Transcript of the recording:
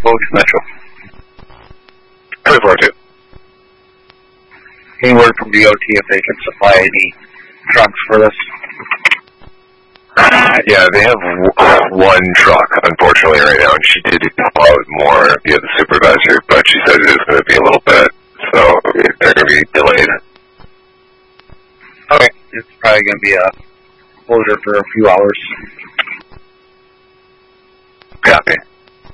Bogus Metro. 24-2. Any word from DOT if they can supply any trucks for this? Yeah, they have one truck, unfortunately, right now, and she did call out more via the supervisor, but she said it is going to be a little bit, so they're going to be delayed. Okay, it's probably going to be a closure for a few hours.